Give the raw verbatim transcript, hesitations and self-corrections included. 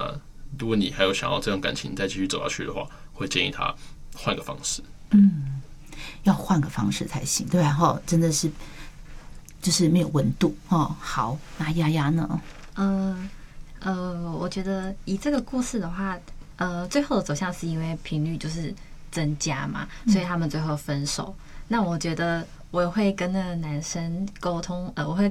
那如果你还有想要这段感情再继续走下去的话，会建议他换个方式。 嗯，要换个方式才行，对吧？哈，真的是就是没有温度哦。好，那丫丫呢？ 呃呃，我觉得以这个故事的话，呃，最后的走向是因为频率就是增加嘛，所以他们最后分手。那我觉得我会跟那个男生沟通，呃，我会